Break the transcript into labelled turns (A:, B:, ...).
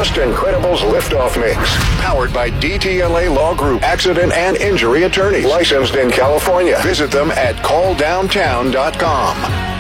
A: Just Incredibles Liftoff Mix. Powered by DTLA Law Group, accident and injury attorneys. Licensed in California. Visit them at calldowntown.com.